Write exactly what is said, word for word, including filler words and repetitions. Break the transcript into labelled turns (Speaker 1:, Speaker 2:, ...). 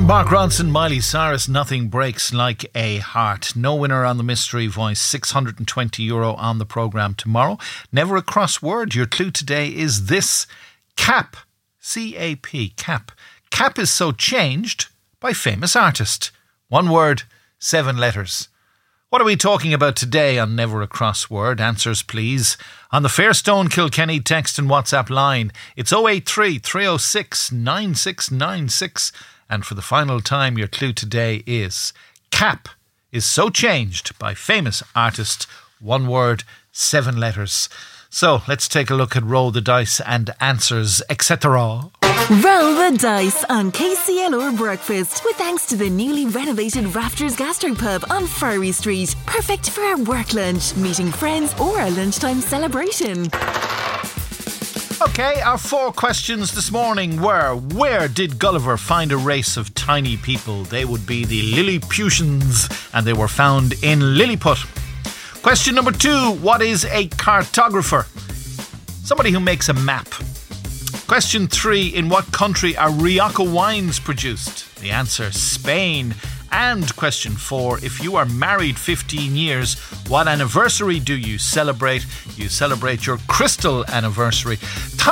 Speaker 1: Mark Ronson, Miley Cyrus, Nothing Breaks Like a Heart. No winner on the Mystery Voice. six hundred twenty euro on the programme tomorrow. Never a crossword. Your clue today is this. Cap. C A P. Cap. Cap is so changed by famous artist. One word, seven letters. What are we talking about today on Never a Crossword? Answers, please. On the Fairstone Kilkenny text and WhatsApp line, it's oh eight three, three oh six, nine six nine six. And for the final time, your clue today is Cap is so changed by famous artist. One word, seven letters. So let's take a look at Roll the Dice and Answers, et cetera.
Speaker 2: Roll the dice on K C L R Breakfast with thanks to the newly renovated Rafters Gastropub on Furry Street. Perfect for a work lunch, meeting friends or a lunchtime celebration.
Speaker 1: Okay, our four questions this morning were: where did Gulliver find a race of tiny people? They would be the Lilliputians, and they were found in Lilliput. Question number two: what is a cartographer? Somebody who makes a map. Question three: in what country are Rioja wines produced? The answer: Spain. And question four: if you are married fifteen years, what anniversary do you celebrate? You celebrate your crystal anniversary. Time